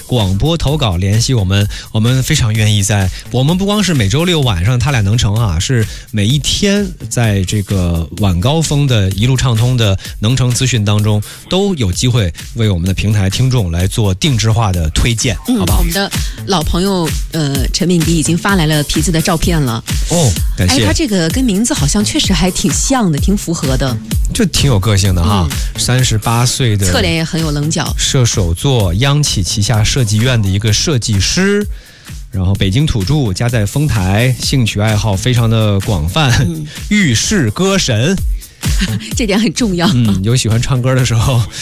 广播投稿联系我们，我们非常愿意我们不光是每周六晚上他俩能成啊，是每一天在这个晚高峰的一路畅通的能成资讯当中，都有机会为我们的平台听众来做定制化的推荐，好不好？ 我们的老朋友陈敏迪已经发来了皮子的照片了哦，感谢。 他这个跟名字好像确实还挺像的，挺符合的， 这挺有个性的哈。38岁的， 侧脸也很有棱角， 射手座，央企旗下设计院的一个设计师。然后北京土著，家在丰台，兴趣爱好非常的广泛，浴室歌神， 这点很重要。 有喜欢唱歌的时候